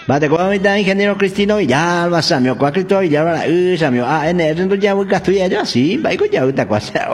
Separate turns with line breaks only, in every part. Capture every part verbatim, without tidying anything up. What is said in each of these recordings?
Bate con mi ingeniero Cristino Villalba, Samio, con Cristo Villalba, uh, Samio, ah, en el rento ya voy a estudiar yo, sí, va con ya está cosa,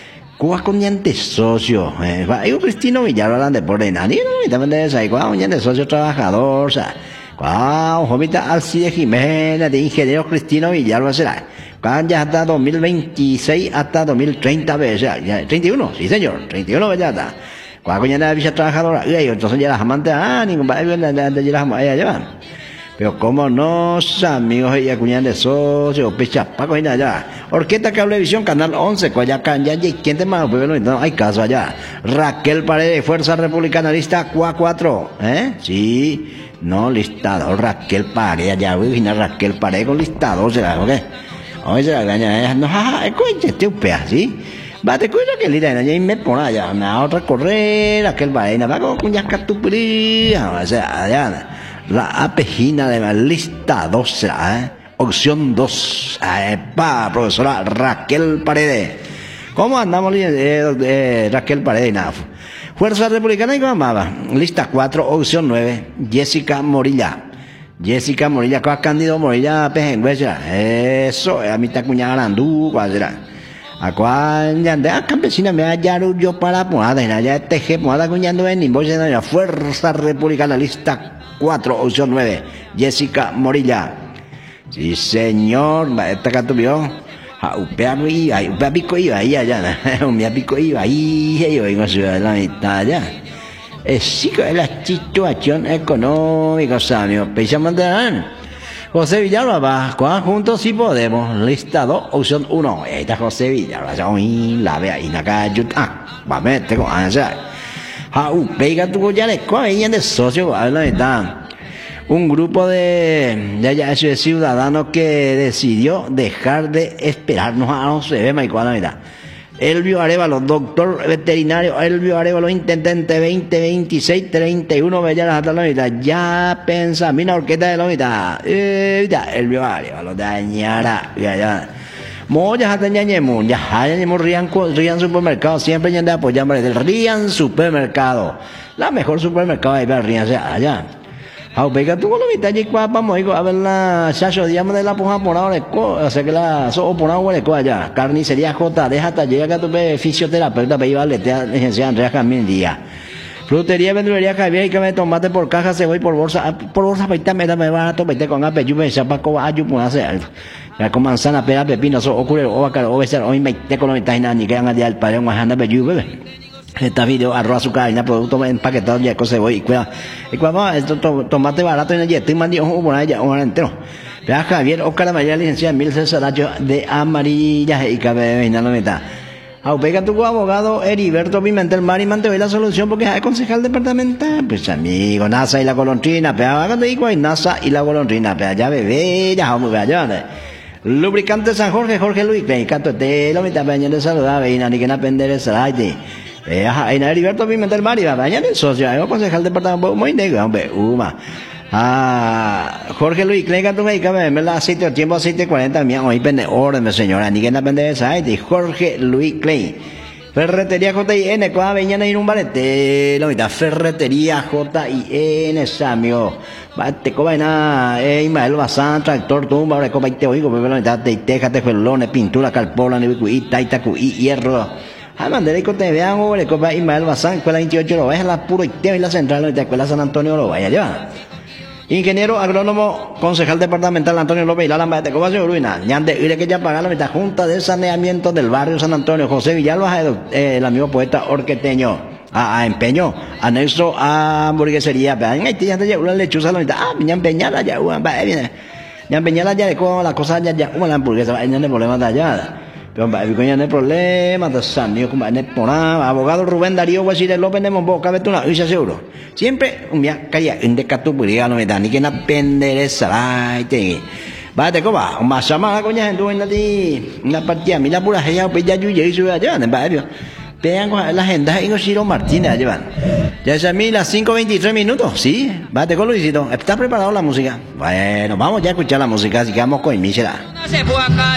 cuá con yante socio, eh, va, yo Cristino Villalba, de por enani, no, también de esa, cuá, un yante socio trabajador, o sea, cuá, jovita Alcide Jiménez, de ingeniero Cristino Villalba, será, cuá, ya hasta dos mil veintiséis, hasta dos mil treinta, ya, ya, treinta y uno, sí señor, treinta y uno, ya está. Cuando ya la villa trabajadora, y entonces ya las amantes, ah, ningún baile de las amantes, ya. Pero cómo no, amigos, ella cuñan de socio, pecha, paco y allá. Orquesta Cablevisión, Canal once, Coyacán, ya, ya, ¿quién te manda? Pues no hay caso allá. Raquel Paredes, Fuerza Republicana, lista cuatro, ¿eh? Sí, no, listador, Raquel Paredes, allá, Virginia Raquel Paredes con listador, ¿será? ¿Ok? Oye, se la gaña, no, jaja, es coche, este un pea, ¿sí? Bate cuida que lida na y me pone allá na otra correr aquel vaina va con ya catupri o sea allá la apejina de la lista dos ¿eh? Opción dos eh, pa profesora Raquel Paredes. ¿Cómo andamos eh, eh, Raquel Paredes? Nah. Fuerza Republicana y mamá lista cuatro opción nueve Jessica Morilla. Jessica Morilla, ¿cuál Cándido Morilla Pejengüecha? Eso, a mí está cuñada Landú, ¿cuál será? A cual ya de campesina me hallaron yo para poner en allá teje poner cuñando en Nimboya de la Fuerza Republicana lista cuatro opción nueve Jessica Morilla. Sí señor, esta canto vio a upea mi ay upea pico iba ahí allá, un pico iba ahí yo vengo a ciudad la mitad allá. Es sí que la situación económica, Samio, pensamos de José Villalba va, ¿cuál juntos sí podemos? Lista dos, opción uno. Esta José Villalba, ya oí la vea y acá yo ah, va a meter con allá. Ah, uh, pega tu ya le coge de socio, a la verdad. Un grupo de ya ya de ciudadanos que decidió dejar de esperarnos a no se ve más igual la verdad. Elvio Arevalo, doctor veterinario, Elvio Arevalo, intendente veinte, veintiséis, treinta y uno, Bellas hasta la mitad. Ya pensa, mira orquesta de la mitad. Eh, ya, Elvio Arevalo, dañara, ya, ya. Moya hasta ñañemu, ya, ñañemu, Rian, Rian Supermercado, siempre ya de apoyar, del Rian Supermercado. La mejor supermercado ahí para Rian, allá, allá. Au pega tu con la mitad y cuá vamos a ver la chacho digamos de la puja por ahora o sea que la so por ahora le allá carnicería J deja taller que tu fisioterapeuta pe iba le licenciada Andrea Camil Díaz frutería verdulería Javier y que me tomate por caja se voy por bolsa por bolsa peita me da me barato peite con ape yo me chapa co ayu por hacer la con manzana pera pepino so ocurre o vaca o besar hoy me te con la mitad ni que anda al padre guajanda pe yo bebé. Esta video arroz azúcar y producto empaquetado ya cosa voy y cuida y cuando esto tomate barato en el jet y mandí un por allá un entero vea Javier Oscar María licenciada Mil Cesaracho de Amarilla y cabe en la mitad au pega tu abogado Heriberto Pimentel Mari mante la solución porque es concejal departamental pues amigo NASA y la golondrina pega cuando digo hay NASA y la golondrina pega ya bebé ya vamos allá lubricante San Jorge Jorge Luis Clay canto te lo mitad baño de saludar veina ni que na pender el salate. Eh, ajá, en Heriberto Pimentel Mari, va, mañana el socio, yo concejal departamento muy negro, hombre, uma. Ah, Jorge Luis, Clay, canto me cabe, me la aceite, tiempo aceite cuarenta, mía, hoy pende orden, señora, ni que na pende esa, y Jorge Luis Clay. Ferretería J I N, cuá veñana y un barete, lo mitad, Ferretería J I N, Samio. Te coba na, eh, Ismael Bazán, tractor, tumba, ahora coba y te oigo, pero la mitad, te teja, te felones, pintura, carpola, nibicuí, taita, cuí, hierro. Ah, mandé que te vean, o le copa Ismael Bazán, escuela veintiocho, lo vaya la puro y te y la central, de escuela San Antonio, lo vaya llevar. Ingeniero agrónomo, concejal departamental Antonio López y la Lamba de Coba, señor Ruina. Ñande, iré que ya pagar la mitad junta de saneamiento del barrio San Antonio, José Villalba, el, el amigo poeta orqueteño. A, a empeño, anexo a hamburguesería, pero en Haití ya te llevo una lechuza la mitad, ah, me empeñada ya, va, viene. Me empeñada ya de cómo la cosa ya, ya, una hamburguesa, va, no hay problema de allá. Pero no hay problema, de San Dios, como abogado Rubén Darío Guasire López de Mombo, cabe tú una usa seguro. Siempre un día caía en decatupuría, no me da ni que na pendereza, ay, te. Vate, ¿cómo va? Más llamada, coña, en tu en ti, una partida, mira pura gella, pues ya yo ya hice allá, en barrio. Vean la agenda y Ciro Martínez llevan. Ya es a mí las cinco veintitrés minutos, ¿sí? Vate con Luisito. ¿Está preparado la música? Bueno, vamos ya a escuchar la música, así que vamos con Michela.